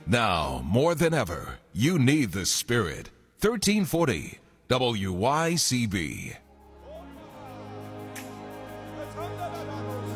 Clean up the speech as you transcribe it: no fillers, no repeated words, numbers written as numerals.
Now, more than ever, you need the Spirit. 1340 WYCB.